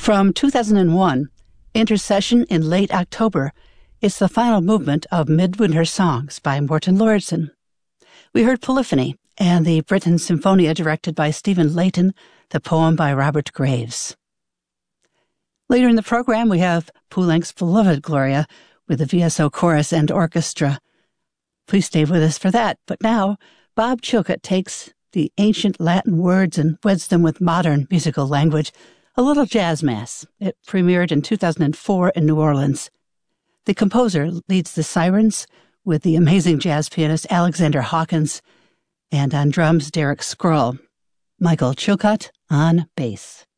From 2001, Intercession in Late October is the final movement of Midwinter Songs by Morton Lauridsen. We heard Polyphony and the Britten Symphonia directed by Stephen Layton, the poem by Robert Graves. Later in the program, we have Poulenc's Beloved Gloria with the VSO Chorus and Orchestra. Please stay with us for that. But now, Bob Chilcutt takes the ancient Latin words and weds them with modern musical language, a little jazz mass. It premiered in 2004 in New Orleans. The composer leads the Sirens with the amazing jazz pianist Alexander Hawkins, and on drums, Derek Scroll. Michael Chilcutt on bass.